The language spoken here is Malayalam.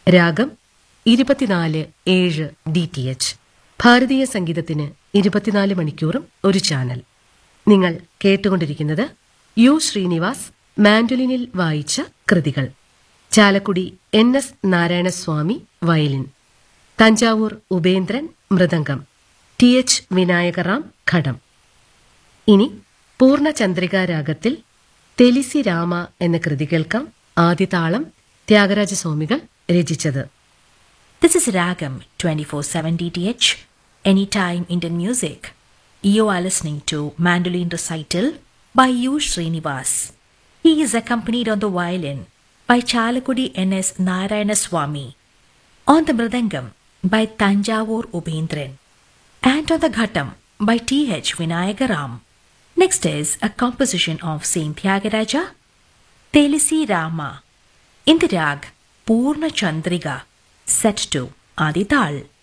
രാഗം 24/7 DTH. ഭാരതീയ സംഗീതത്തിന് 24 മണിക്കൂറും ഒരു ചാനൽ. നിങ്ങൾ കേട്ടുകൊണ്ടിരിക്കുന്നത് യു ശ്രീനിവാസ് മാൻഡോലിനിൽ വായിച്ച കൃതികൾ. Chalakudy NS Narayanaswamy violin, Thanjavur Upendran mridangam, TH Vinayakram ഘടം. ഇനി പൂർണ്ണചന്ദ്രികാ രാഗത്തിൽ തെലിസി രാമ എന്ന കൃതി കേൾക്കാം. ആദ്യതാളം ത്യാഗരാജസ്വാമികൾ രചിച്ചത്. This is Ragam 24/7 DTH, Anytime Indian Music. You are listening to Mandolin Recital by U. Srinivas. He is accompanied on the violin by Chalakudi NS Narayanaswamy, on the mridangam by Tanjavur Ubendran, and on the ghatam by TH Vinayagaram. Next is a composition of Saint Tyagaraja, Telisi Rama, in the rag Purna Chandriga, set to Adi Tal.